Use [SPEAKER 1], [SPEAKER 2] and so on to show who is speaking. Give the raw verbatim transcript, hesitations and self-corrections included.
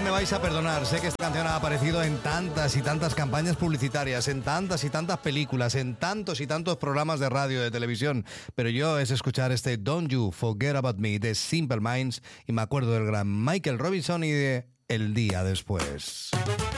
[SPEAKER 1] me vais a perdonar, sé que esta canción ha aparecido en tantas y tantas campañas publicitarias, en tantas y tantas películas, en tantos y tantos programas de radio, de televisión, pero yo es escuchar este Don't You Forget About Me de Simple Minds y me acuerdo del gran Michael Robinson y de El Día Después.